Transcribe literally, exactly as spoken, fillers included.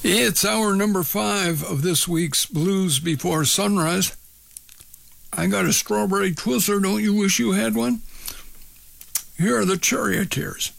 It's hour number five of this week's Blues Before Sunrise. I got a strawberry Twizzler. Don't you wish you had one? Here are the Charioteers.